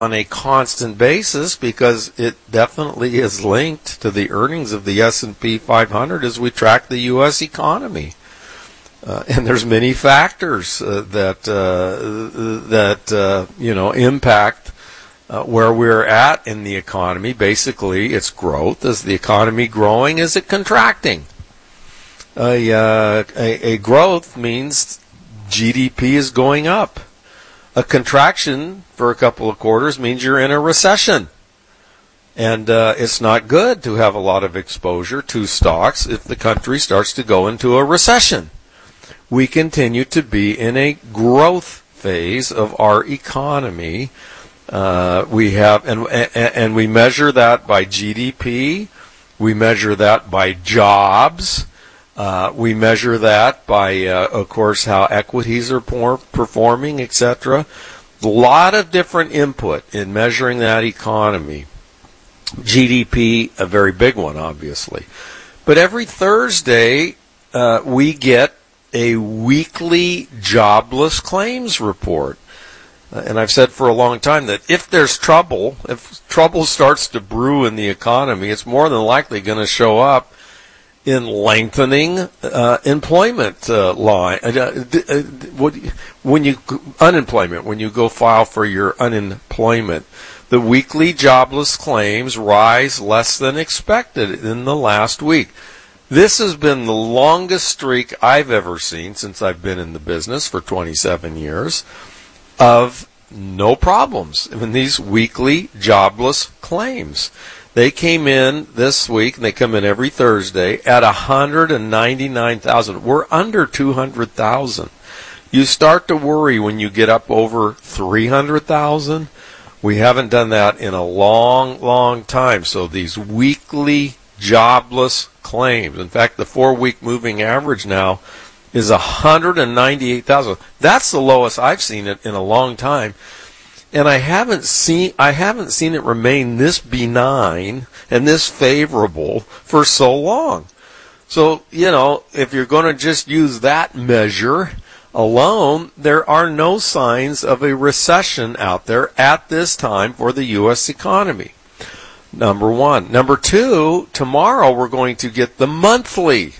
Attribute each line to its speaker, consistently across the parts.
Speaker 1: on a constant basis because it definitely is linked to the earnings of the S&P 500 as we track the U.S. economy. And there's many factors that impact where we're at in the economy. Basically, it's growth. Is the economy growing? Is it contracting? A growth means GDP is going up. A contraction for a couple of quarters means you're in a recession. And it's not good to have a lot of exposure to stocks if the country starts to go into a recession. We continue to be in a growth phase of our economy. We have, and we measure that by GDP. We measure that by jobs. We measure that by, of course, how equities are performing, etc. A lot of different input in measuring that economy. GDP, a very big one, obviously. But every Thursday, we get a weekly jobless claims report. And I've said for a long time that if there's trouble, if trouble starts to brew in the economy, it's more than likely going to show up in lengthening employment line. When you go file for your unemployment, the weekly jobless claims rise less than expected in the last week. This has been the longest streak I've ever seen since I've been in the business for 27 years of no problems in these weekly jobless claims. They came in this week, and they come in every Thursday, at 199,000. We're under 200,000. You start to worry when you get up over 300,000. We haven't done that in a long, long time. So these weekly jobless claims. In fact, the 4-week moving average now is 198,000. That's the lowest I've seen it in a long time. And I haven't seen it remain this benign and this favorable for so long. So, if you're going to just use that measure alone, there are no signs of a recession out there at this time for the U.S. economy. Number one. Number two, tomorrow we're going to get the monthly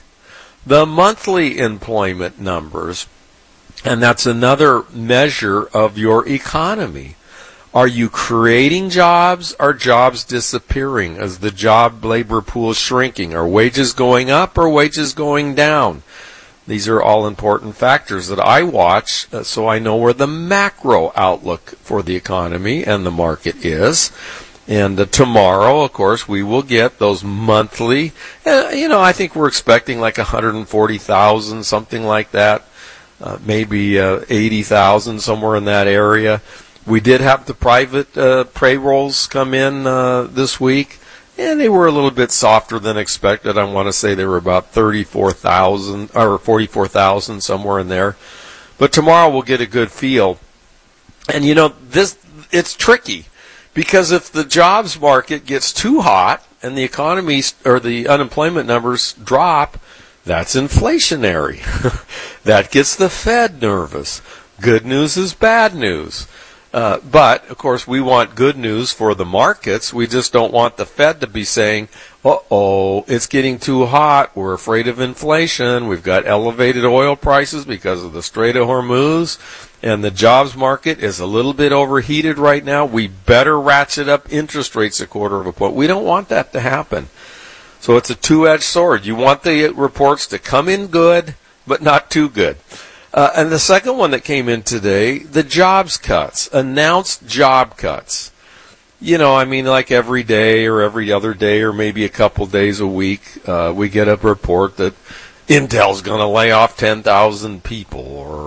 Speaker 1: employment numbers. And that's another measure of your economy. Are you creating jobs? Are jobs disappearing? Is the job labor pool shrinking? Are wages going up or wages going down? These are all important factors that I watch so I know where the macro outlook for the economy and the market is. And tomorrow, of course, we will get those monthly. I think we're expecting like 140,000, something like that. Maybe 80,000, somewhere in that area. We did have the private payrolls come in this week, and they were a little bit softer than expected. I want to say they were about 34,000 or 44,000, somewhere in there. But tomorrow we'll get a good feel. And it's tricky because if the jobs market gets too hot and the economy or the unemployment numbers drop, that's inflationary. That gets the Fed nervous. Good news is bad news. But, of course, we want good news for the markets. We just don't want the Fed to be saying, it's getting too hot. We're afraid of inflation. We've got elevated oil prices because of the Strait of Hormuz. And the jobs market is a little bit overheated right now. We better ratchet up interest rates a quarter of a point. We don't want that to happen. So it's a two-edged sword. You want the reports to come in good, but not too good. And the second one that came in today, the jobs cuts, announced job cuts. Like every day or every other day or maybe a couple days a week, we get a report that Intel's going to lay off 10,000 people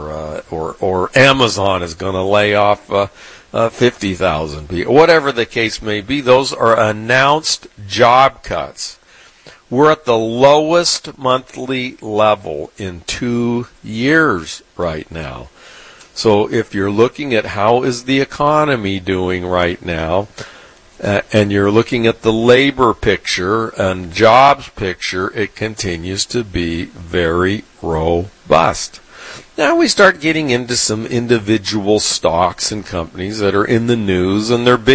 Speaker 1: or Amazon is going to lay off 50,000 people. Whatever the case may be, those are announced job cuts. We're at the lowest monthly level in 2 years right now. So if you're looking at how is the economy doing right now, and you're looking at the labor picture and jobs picture, it continues to be very robust. Now we start getting into some individual stocks and companies that are in the news, and they're big